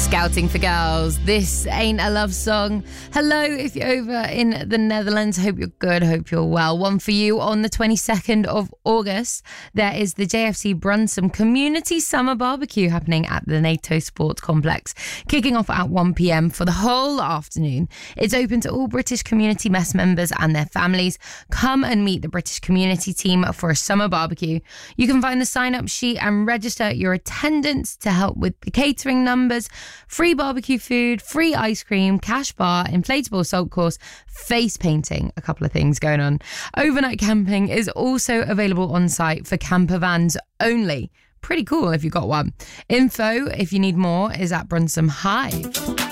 Scouting for Girls. This ain't a love song. Hello, if you're over in the Netherlands. Hope you're good. Hope you're well. One for you on the 22nd of August. There is the JFC Brunsum Community Summer Barbecue happening at the NATO Sports Complex, kicking off at 1 p.m. for the whole afternoon. It's open to all British Community Mess members and their families. Come and meet the British Community team for a summer barbecue. You can find the sign-up sheet and register your attendance to help with the catering numbers. Free barbecue food, free ice cream, cash bar, inflatable salt course, face painting, a couple of things going on. Overnight camping is also available on site for camper vans only. Pretty cool if you've got one. Info, if you need more, is at Brunsum Hive.